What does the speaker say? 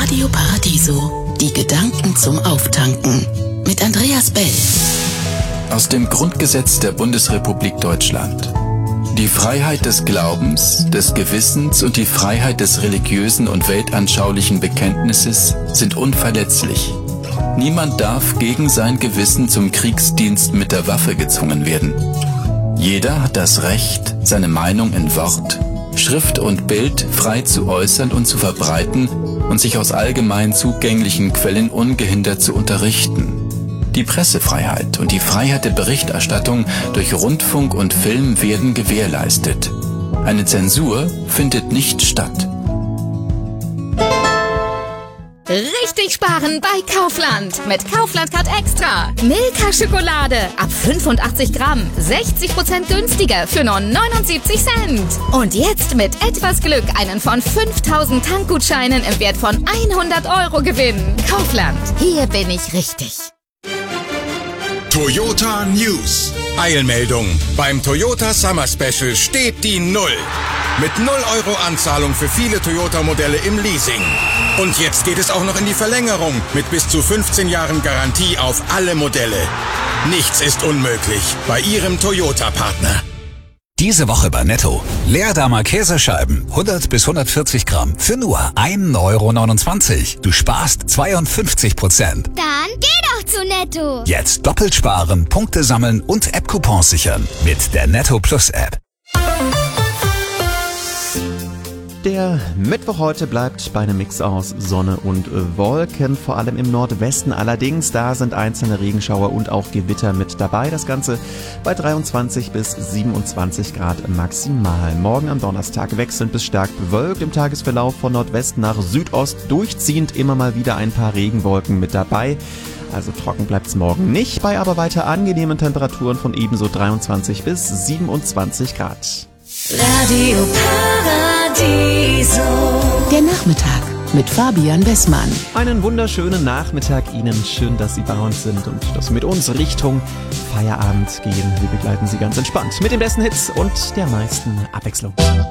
Radio Paradiso, die Gedanken zum Auftanken. Mit Andreas Bell. Aus dem Grundgesetz der Bundesrepublik Deutschland. Die Freiheit des Glaubens, des Gewissens und die Freiheit des religiösen und weltanschaulichen Bekenntnisses sind unverletzlich. Niemand darf gegen sein Gewissen zum Kriegsdienst mit der Waffe gezwungen werden. Jeder hat das Recht, seine Meinung in Wort, Schrift und Bild frei zu äußern und zu verbreiten und sich aus allgemein zugänglichen Quellen ungehindert zu unterrichten. Die Pressefreiheit und die Freiheit der Berichterstattung durch Rundfunk und Film werden gewährleistet. Eine Zensur findet nicht statt. Richtig sparen bei Kaufland. Mit Kaufland Card Extra. Milka Schokolade ab 85 Gramm. 60% günstiger für nur 79 Cent. Und jetzt mit etwas Glück einen von 5000 Tankgutscheinen im Wert von 100 € gewinnen. Kaufland. Hier bin ich richtig. Toyota News. Eilmeldung. Beim Toyota Summer Special steht die Null. Mit 0 € Anzahlung für viele Toyota-Modelle im Leasing. Und jetzt geht es auch noch in die Verlängerung mit bis zu 15 Jahren Garantie auf alle Modelle. Nichts ist unmöglich bei Ihrem Toyota-Partner. Diese Woche bei Netto. Leerdammer Käsescheiben, 100 bis 140 Gramm, für nur 1,29 €. Du sparst 52%. Dann geh doch zu Netto. Jetzt doppelt sparen, Punkte sammeln und App-Coupons sichern mit der Netto Plus App. Der Mittwoch heute bleibt bei einem Mix aus Sonne und Wolken, vor allem im Nordwesten allerdings. Da sind einzelne Regenschauer und auch Gewitter mit dabei. Das Ganze bei 23 bis 27 Grad maximal. Morgen am Donnerstag wechselnd bis stark bewölkt. Im Tagesverlauf von Nordwest nach Südost durchziehend immer mal wieder ein paar Regenwolken mit dabei. Also trocken bleibt's morgen nicht, bei aber weiter angenehmen Temperaturen von ebenso 23 bis 27 Grad. Radio Paradiso. Der Nachmittag mit Fabian Wessmann. Einen wunderschönen Nachmittag Ihnen. Schön, dass Sie bei uns sind und dass Sie mit uns Richtung Feierabend gehen. Wir begleiten Sie ganz entspannt mit den besten Hits und der meisten Abwechslung.